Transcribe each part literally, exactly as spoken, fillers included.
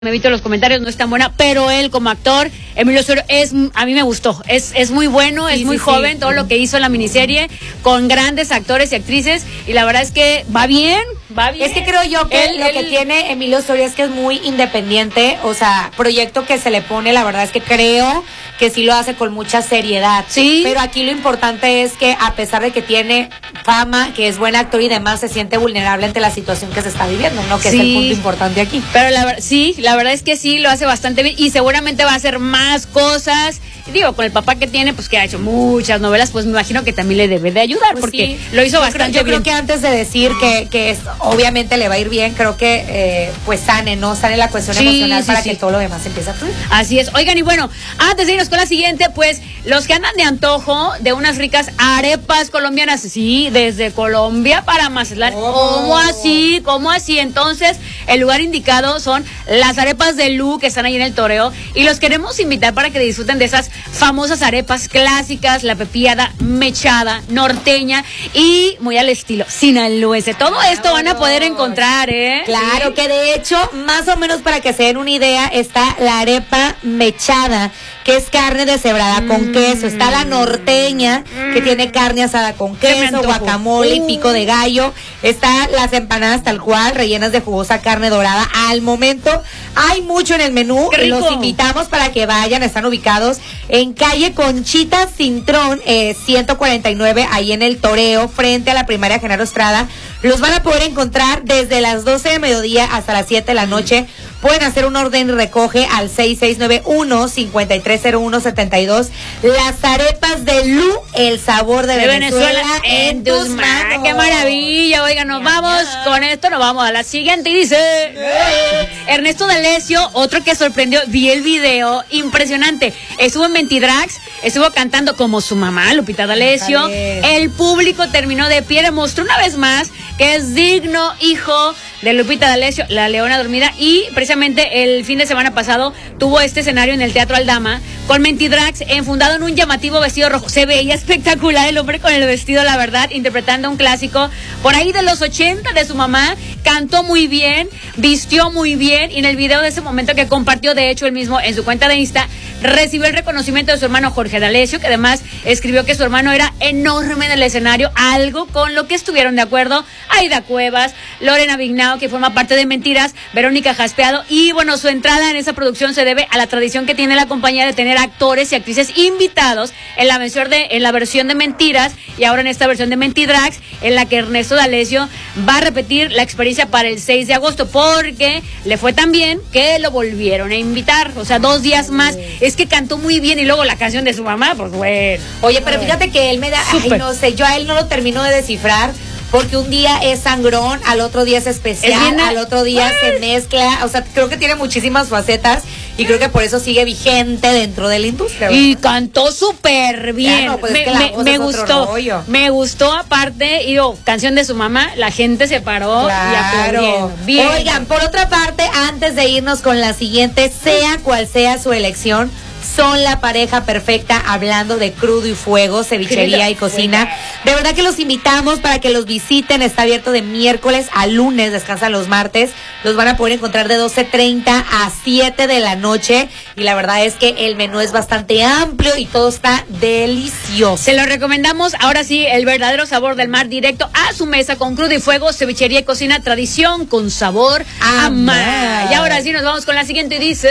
Me evito los comentarios, no es tan buena, pero él como actor, Emilio Osorio, es, a mí me gustó, es, es muy bueno, sí, es muy sí, joven, sí. todo lo que hizo en la miniserie, con grandes actores y actrices, y la verdad es que va bien, va bien. Es que creo yo que él, lo él, que tiene Emilio Osorio es que es muy independiente, o sea, proyecto que se le pone, la verdad es que creo que sí lo hace con mucha seriedad. Sí. Pero aquí lo importante es que a pesar de que tiene fama, que es buen actor y demás, se siente vulnerable ante la situación que se está viviendo, ¿no? Que sí. es el punto importante aquí. Pero la verdad, sí, la verdad es que sí, lo hace bastante bien y seguramente va a hacer más cosas. Digo, con el papá que tiene, pues que ha hecho muchas novelas, pues me imagino que también le debe de ayudar, pues porque sí. lo hizo yo bastante creo, yo bien. Yo creo que antes de decir que, que es, obviamente le va a ir bien, creo que eh, pues sane, ¿no? Sane la cuestión sí, emocional sí, para sí. que todo lo demás empiece a fluir. Así es. Oigan, y bueno, antes de irnos con la siguiente, pues los que andan de antojo de unas ricas arepas colombianas, sí, desde Colombia para Mazatlán. Oh. ¿Cómo así? ¿Cómo así? Entonces, el lugar indicado son las arepas de Lu, que están ahí en el Toreo, y los queremos invitar para que disfruten de esas famosas arepas clásicas, la pepiada, mechada, norteña y muy al estilo sinaloense. Todo claro. esto van a poder encontrar, ¿eh? Claro, sí. que de hecho, más o menos para que se den una idea, está la arepa mechada, que es carne deshebrada mm. con queso. Está la norteña, mm. que tiene carne asada con queso, guacamole uh. y pico de gallo. Está las empanadas tal cual, rellenas de jugosa carne dorada. Al momento hay mucho en el menú. Los invitamos para que vayan. Están ubicados en calle Conchita Cintrón, eh, ciento cuarenta y nueve, ahí en el Toreo, frente a la primaria Genaro Estrada. Los van a poder encontrar desde las doce de mediodía hasta las siete de la noche. Pueden hacer un orden y recoge al seis seis nueve uno, cinco tres cero uno, siete dos. Las arepas de Lu, el sabor de, de Venezuela, Venezuela en tus manos. manos. ¡Qué maravilla! Oigan, nos ya, vamos ya. con esto, nos vamos a la siguiente y dice... Yeah. Ernesto D'Alessio, otro que sorprendió, vi el video, impresionante. Estuvo en Mentidrags, estuvo cantando como su mamá, Lupita D'Alessio. El público terminó de pie, demostró una vez más que es digno hijo de Lupita D'Alessio, la leona dormida, y precisamente el fin de semana pasado tuvo este escenario en el Teatro Aldama con Mentidrags, enfundado en un llamativo vestido rojo. Se veía espectacular el hombre con el vestido, la verdad, interpretando un clásico por ahí de los ochenta de su mamá. Cantó muy bien, vistió muy bien, y en el video de ese momento que compartió, de hecho, él mismo en su cuenta de Insta, recibió el reconocimiento de su hermano Jorge D'Alessio, que además escribió que su hermano era enorme en el escenario, algo con lo que estuvieron de acuerdo Aida Cuevas, Lorena Vignao, que forma parte de Mentiras, Verónica Jaspeado, y bueno, su entrada en esa producción se debe a la tradición que tiene la compañía de tener actores y actrices invitados en la versión de, en la versión de Mentiras, y ahora en esta versión de Mentidrags, en la que Ernesto D'Alessio va a repetir la experiencia para el seis de agosto, porque le fue tan bien que lo volvieron a invitar, o sea, dos días más. Es que cantó muy bien, y luego la canción de su mamá, pues bueno. Oye, pero fíjate que él me da, ay, no sé, yo a él no lo termino de descifrar, porque un día es sangrón, al otro día es especial, es bien, al otro día ¡ay! se mezcla, o sea, creo que tiene muchísimas facetas, y creo que por eso sigue vigente dentro de la industria, ¿verdad? Y cantó súper bien. Ya, no, pues me es que la me, voz me es gustó, otro rollo. me gustó aparte, y digo, canción de su mamá, la gente se paró claro. y aplaudiendo. Bien. Oigan, por otra parte, antes de irnos con la siguiente, sea cual sea su elección, son la pareja perfecta, hablando de crudo y fuego, cevichería y cocina. De verdad que los invitamos para que los visiten. Está abierto de miércoles a lunes, descansan los martes. Los van a poder encontrar de doce treinta a siete de la noche. Y la verdad es que el menú es bastante amplio y todo está delicioso. Se lo recomendamos. Ahora sí, el verdadero sabor del mar, directo a su mesa con crudo y fuego, cevichería y cocina, tradición con sabor a mar. Y ahora sí nos vamos con la siguiente y dice...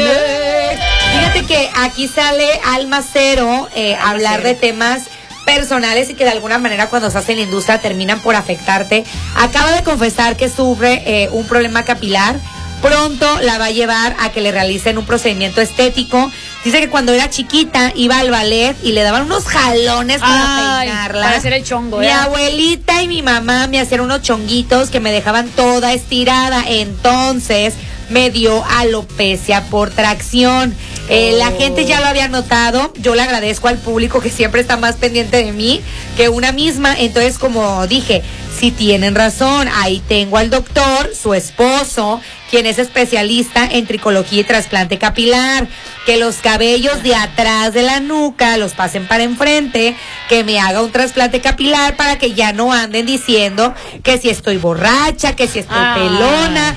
Fíjate que aquí sale Alma Cero, eh, Alma hablar Cero. de temas personales y que de alguna manera cuando se hace en la industria terminan por afectarte. Acaba de confesar que sufre eh, un problema capilar. Pronto la va a llevar a que le realicen un procedimiento estético. Dice que cuando era chiquita iba al ballet y le daban unos jalones para Ay, peinarla. Para hacer el chongo. Mi ¿eh? abuelita y mi mamá me hacían unos chonguitos que me dejaban toda estirada. Entonces me dio alopecia por tracción. Eh, oh. La gente ya lo había notado. Yo le agradezco al público que siempre está más pendiente de mí que una misma. Entonces, como dije, si tienen razón, ahí tengo al doctor, su esposo, quien es especialista en tricología y trasplante capilar. Que los cabellos de atrás de la nuca los pasen para enfrente, que me haga un trasplante capilar para que ya no anden diciendo que si estoy borracha, que si estoy ah. pelona.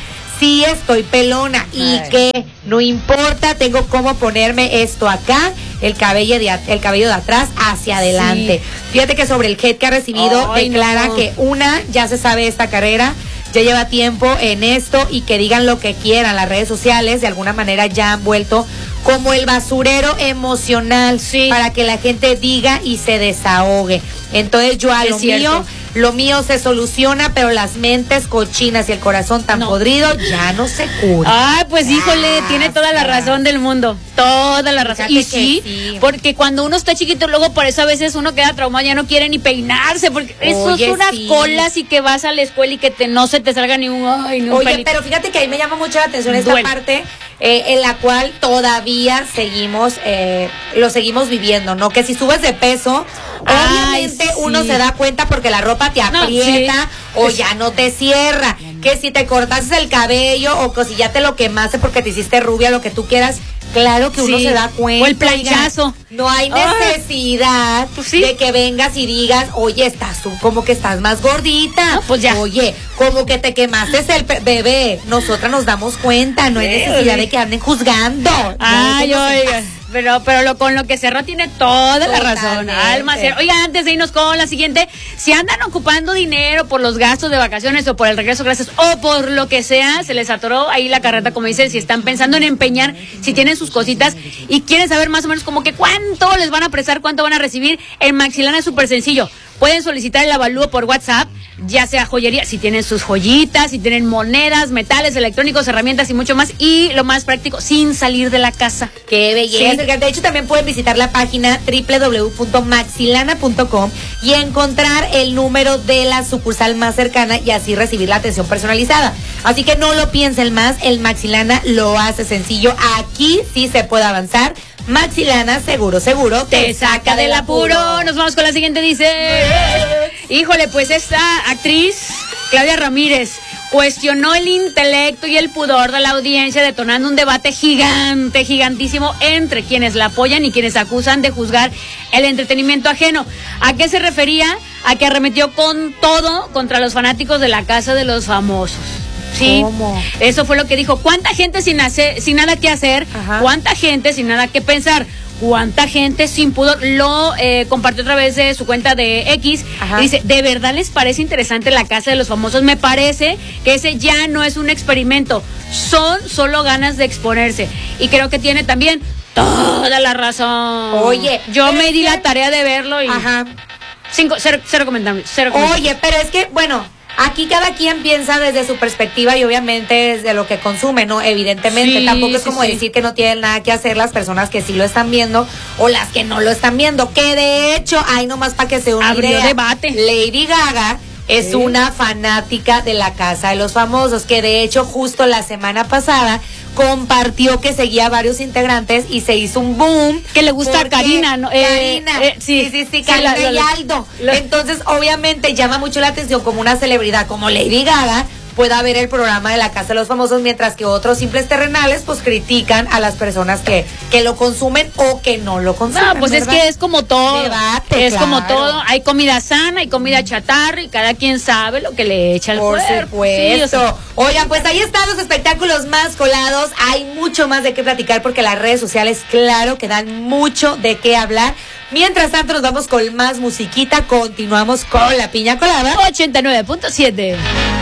sí estoy pelona. Y Ay. que no importa, tengo cómo ponerme esto acá, el cabello de, el cabello de atrás hacia adelante. Sí. Fíjate que sobre el hate que ha recibido, Ay, declara no. que una, ya se sabe esta carrera, ya lleva tiempo en esto y que digan lo que quieran. Las redes sociales de alguna manera ya han vuelto como el basurero emocional, sí, para que la gente diga y se desahogue. Entonces yo a lo mío, lo mío se soluciona, pero las mentes cochinas y el corazón tan no. podrido ya no se cura. Ay, pues híjole, ah, tiene toda la razón del mundo, toda la razón. Y sí, sí, porque cuando uno está chiquito, luego por eso a veces uno queda traumado, ya no quiere ni peinarse, porque eso es unas sí. colas y que vas a la escuela y que te, no se te salga ni un, ay, ni un Oye, pelito. Pero fíjate que ahí me llama mucho la atención esta Duele. parte eh, en la cual todavía seguimos, eh, lo seguimos viviendo, ¿no? Que si subes de peso, Ay, obviamente sí. uno se da cuenta porque la ropa te aprieta no, sí. o ya no te cierra. Que si te cortaste el cabello o que si ya te lo quemaste porque te hiciste rubia, lo que tú quieras, claro que uno sí. se da cuenta. O el planchazo. No hay necesidad pues sí. de que vengas y digas, oye, estás tú como que estás más gordita. No, pues ya. Oye, como que te quemaste el bebé. Nosotras nos damos cuenta, no hay necesidad de que anden juzgando. Ay, no oiga. Pero, pero lo, con lo que Cerro tiene toda Totalmente. la razón. Alma Cerro. Oiga, antes de irnos con la siguiente, si andan ocupando dinero por los gastos de vacaciones o por el regreso gracias o por lo que sea, se les atoró ahí la carreta, como dicen, si están pensando en empeñar, si tienen sus cositas y quieren saber más o menos como que cuánto les van a prestar, cuánto van a recibir, en Maxilana es súper sencillo. Pueden solicitar el avalúo por WhatsApp, ya sea joyería, si tienen sus joyitas, si tienen monedas, metales, electrónicos, herramientas y mucho más. Y lo más práctico, sin salir de la casa. ¡Qué belleza! Sí. De hecho, también pueden visitar la página doble u doble u doble u punto maxilana punto com y encontrar el número de la sucursal más cercana y así recibir la atención personalizada. Así que no lo piensen más, el Maxilana lo hace sencillo. Aquí sí se puede avanzar. Maxilana, seguro, seguro, te, te saca del apuro. apuro. Nos vamos con la siguiente, dice... Híjole, pues esta actriz, Claudia Ramírez, cuestionó el intelecto y el pudor de la audiencia, detonando un debate gigante, gigantísimo, entre quienes la apoyan y quienes acusan de juzgar el entretenimiento ajeno. ¿A qué se refería? A que arremetió con todo contra los fanáticos de La Casa de los Famosos. Sí, ¿Cómo? Eso fue lo que dijo. ¿Cuánta gente sin hacer, sin nada que hacer? Ajá. ¿Cuánta gente sin nada que pensar? ¿Cuánta gente sin pudor? Lo eh, compartió a través de su cuenta de X. Y dice, ¿de verdad les parece interesante La Casa de los Famosos? Me parece que ese ya no es un experimento, son solo ganas de exponerse. Y creo que tiene también toda la razón. Oye, yo me di que... la tarea de verlo y Ajá. Cinco, cero, cero comentarios, cero comentarios. Oye, pero es que, bueno, aquí cada quien piensa desde su perspectiva y obviamente desde lo que consume, ¿no? Evidentemente, sí, tampoco es como sí, decir sí. que no tienen nada que hacer las personas que sí lo están viendo o las que no lo están viendo, que de hecho, hay nomás para que se una Abrió idea, debate. Lady Gaga es sí. una fanática de La Casa de los Famosos, que de hecho justo la semana pasada compartió que seguía a varios integrantes y se hizo un boom. Que le gusta a Karina, ¿no? Eh, Karina, eh, sí, sí, sí, sí, Karina sí, la, la, y Aldo. La, Entonces, obviamente, llama mucho la atención como una celebridad como Lady Gaga pueda ver el programa de La Casa de los Famosos, mientras que otros simples terrenales pues critican a las personas que, que lo consumen o que no lo consumen. No, pues ¿verdad? Es que es como todo. Debate, es claro. como todo. Hay comida sana, hay comida chatarra y cada quien sabe lo que le echa al Por cuerpo. supuesto. Sí, o sea. Oigan, pues ahí están los espectáculos más colados. Hay mucho más de qué platicar porque las redes sociales, claro, que dan mucho de qué hablar. Mientras tanto, nos vamos con más musiquita. Continuamos con La Piña Colada ochenta y nueve punto siete.